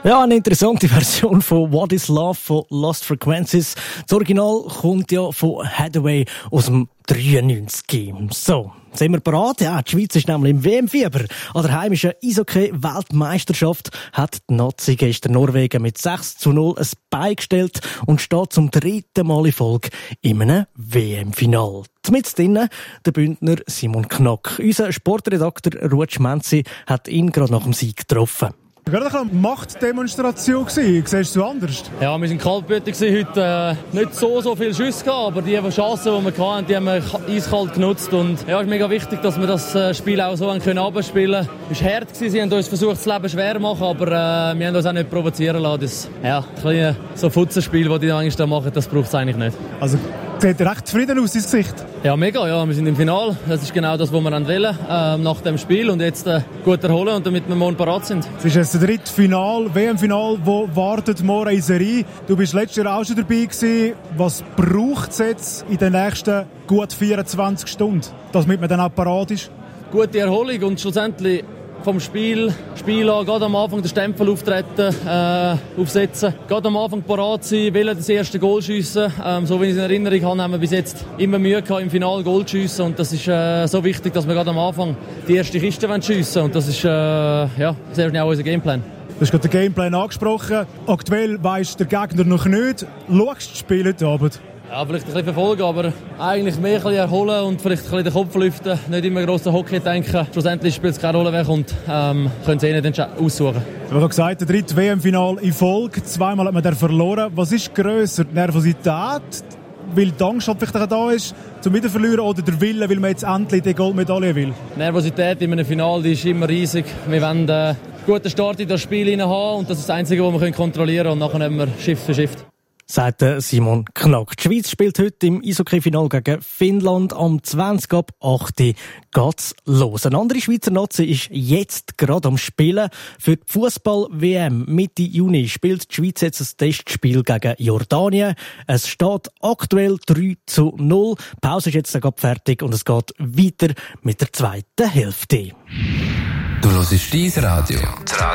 Ja, eine interessante Version von What is Love von Lost Frequencies. Das Original kommt ja von Hathaway aus dem 93. So, sind wir bereit? Ja, die Schweiz ist nämlich im WM-Fieber. An der heimischen Eishockey-Weltmeisterschaft hat die Nazi gestern Norwegen mit 6:0 ein Bein gestellt und steht zum 3. Mal in Folge in einem WM-Final. Mit drinnen der Bündner Simon Knock. Unser Sportredakteur Ruud Menzi hat ihn gerade nach dem Sieg getroffen. Gerade eine Machtdemonstration gewesen. Siehst du anders? Ja, wir waren kaltblütig heute. Nicht so viele Schüsse gehabt, aber die Chancen, die wir hatten, die haben wir eiskalt genutzt. Und ja, es ist mega wichtig, dass wir das Spiel auch so abspielen können. Es war hart gewesen. Sie haben uns versucht, das Leben schwer zu machen, aber wir haben uns auch nicht provozieren lassen. Das kleine so Futzenspiel, das die eigentlich da machen, das braucht es eigentlich nicht. Also, sieht recht zufrieden aus, ins Gesicht. Ja, mega. Ja, wir sind im Finale. Das ist genau das, was wir wollen nach dem Spiel. Und jetzt gut erholen, und damit wir morgen parat sind. Es ist jetzt das 3. Final, WM-Final, wo wartet morgen in Serie. Du bist letztes Jahr auch schon dabei gewesen. Was braucht es jetzt in den nächsten gut 24 Stunden, damit man dann auch parat ist? Gute Erholung und schlussendlich vom Spiel an, gerade am Anfang den Stempel aufsetzen, gerade am Anfang parat sein, wollen das erste Goal schiessen. So wie ich es in Erinnerung habe, haben wir bis jetzt immer Mühe gehabt, im Finale Goal zu schiessen, und das ist so wichtig, dass wir gerade am Anfang die erste Kiste schiessen wollen, und das ist sehr schnell auch unser Gameplan. Du hast gerade den Gameplan angesprochen. Aktuell weiss der Gegner noch nicht. Schaust du das Spiel heute Abend? Ja, vielleicht ein bisschen verfolgen, aber eigentlich mehr ein bisschen erholen und vielleicht ein bisschen den Kopf lüften. Nicht immer gross an Hockey denken. Schlussendlich spielt es keine Rolle, wer kommt. Können sie nicht aussuchen. Du hast gesagt, der 3. WM-Final in Folge. 2-mal hat man verloren. Was ist grösser? Die Nervosität, weil die Angst vielleicht da ist, zum Wiederverlieren, oder der Wille, weil man jetzt endlich die Goldmedaille will? Die Nervosität in einem Finale ist immer riesig. Wir wollen einen guten Start in das Spiel haben, und das ist das Einzige, was wir kontrollieren können. Und nachher nehmen wir Shift für Shift. Sagt Simon Knock. Die Schweiz spielt heute im Eishockey-Final gegen Finnland. Am 20 ab 8 geht's los. Eine andere Schweizer Nazi ist jetzt gerade am Spielen. Für die Fußball-WM Mitte Juni spielt die Schweiz jetzt ein Testspiel gegen Jordanien. Es steht aktuell 3:0. Die Pause ist jetzt gerade fertig und es geht weiter mit der zweiten Hälfte. Du hörst dein Radio.